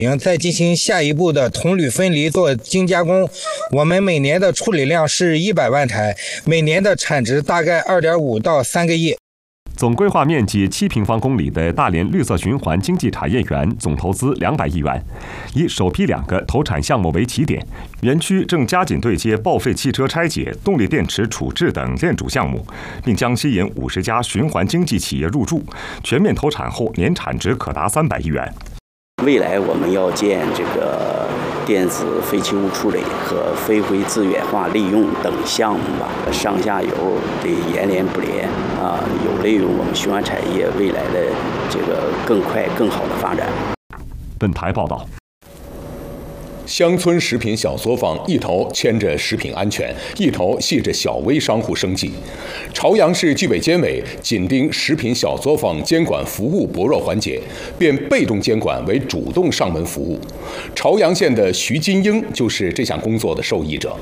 再进行下一步的铜铝分离做精加工。我们每年的处理量是100万台，每年的产值大概2.5到3个亿。 总规划面积7平方公里的大连绿色循环经济产业园，总投资200亿元，以首批2个投产项目为起点，园区正加紧对接报废汽车拆解、动力电池处置等链主项目，并将吸引50家循环经济企业入驻，全面投产后年产值可达300亿元。 未来我们要建这个电子废弃物处理和飞灰资源化利用等项目吧，上下游得沿连不连有利于我们循环产业未来的这个更快更好的发展。 本台报道。 乡村食品小作坊一头牵着食品安全，一头系着小微商户生计。朝阳市纪委监委紧盯食品小作坊监管服务薄弱环节，变被动监管为主动上门服务。朝阳县的徐金英就是这项工作的受益者。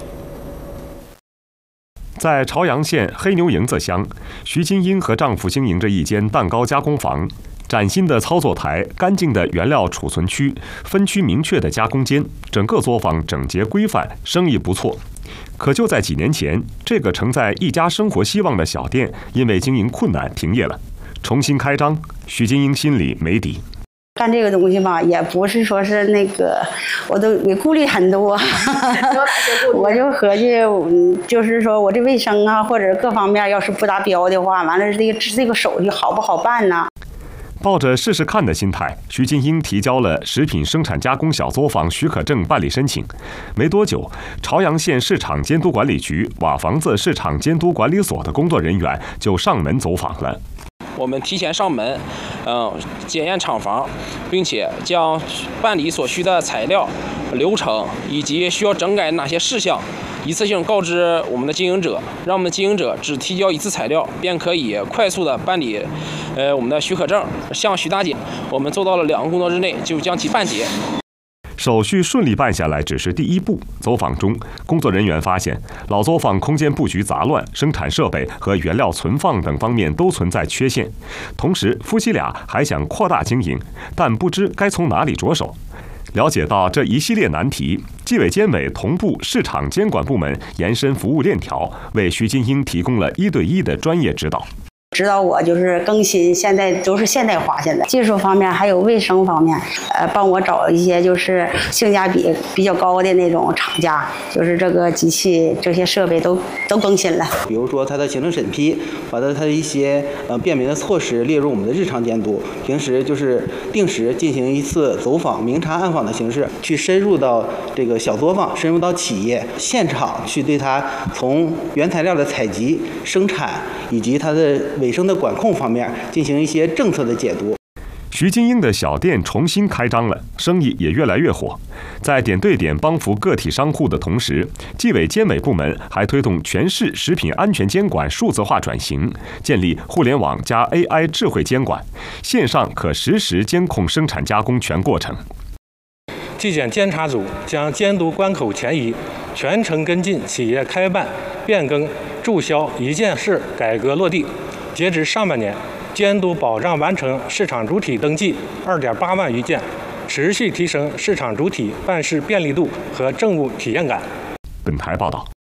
在朝阳县黑牛营子乡，徐金英和丈夫经营着一间蛋糕加工房。崭新的操作台、干净的原料储存区、分区明确的加工间，整个作坊整洁规范，生意不错。可就在几年前，这个承载一家生活希望的小店，因为经营困难停业了。重新开张，徐金英心里没底。 干这个东西吧，也不是说是那个，我都顾虑很多。我就合计，就是说我这卫生啊，或者各方面要是不达标的话，完了这个手续好不好办呢？ 抱着试试看的心态，徐金英提交了食品生产加工小作坊许可证办理申请。没多久，朝阳县市场监督管理局瓦房子市场监督管理所的工作人员就上门走访了。 我们提前上门，检验厂房，并且将办理所需的材料、流程以及需要整改哪些事项，一次性告知我们的经营者，让我们的经营者只提交一次材料，便可以快速的办理我们的许可证。像徐大姐，我们做到了2个工作日内就将其办结。 手续顺利办下来只是第一步。走访中，工作人员发现老作坊空间布局杂乱，生产设备和原料存放等方面都存在缺陷。同时，夫妻俩还想扩大经营，但不知该从哪里着手。了解到这一系列难题，纪委监委同步市场监管部门延伸服务链条，为徐金英提供了1对1的专业指导。 指导我就是更新，现在都是现代化，现在技术方面还有卫生方面，帮我找一些就是性价比比较高的那种厂家，就是这个机器这些设备都更新了。 比如说它的行政审批，把它的一些便民的措施列入我们的日常监督，平时就是定时进行一次走访、明察暗访的形式，去深入到这个小作坊，深入到企业现场，去对它从原材料的采集、生产以及它的卫生的管控方面进行一些政策的解读。 徐金英的小店重新开张了，生意也越来越火。在点对点帮扶个体商户的同时，纪委监委部门还推动全市食品安全监管数字化转型，建立互联网加 AI 智慧监管，线上可实时监控生产加工全过程。 纪检监察组将监督关口前移，全程跟进企业开办、变更、注销一件事改革落地。截至上半年，监督保障完成市场主体登记2.8万余件，持续提升市场主体办事便利度和政务体验感。 本台报道。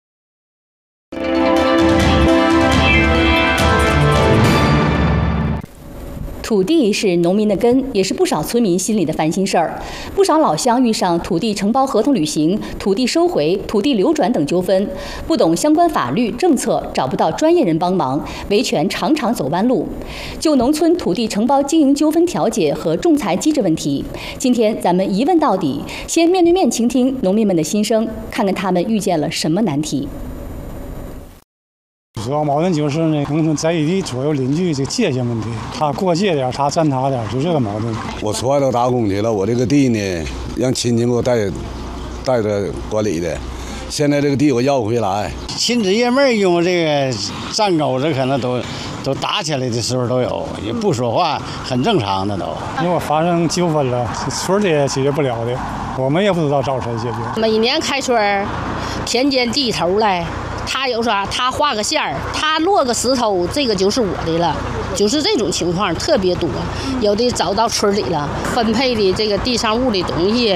土地是农民的根，也是不少村民心里的烦心事儿。不少老乡遇上土地承包合同履行、土地收回、土地流转等纠纷，不懂相关法律政策，找不到专业人帮忙，维权常常走弯路。就农村土地承包经营纠纷调解和仲裁机制问题，今天咱们一问到底，先面对面倾听农民们的心声，看看他们遇见了什么难题。 主要矛盾就是呢，农村在地左右邻居这界限问题，他过界点，他占他点，就这个矛盾。 我出外头打工去了，我这个地呢，让亲戚给我带着管理的，现在这个地我要不回来。 亲姊爷妹用这个站沟子，可能都打起来的时候都有，也不说话，很正常的都。 如果发生纠纷了，村里也解决不了的，我们也不知道找谁解决。 每年开春，田间地头来。他有啥？他画个线儿，他落个石头，这个就是我的了，就是这种情况特别多。有的找到村里了，分配的这个地上物的东西，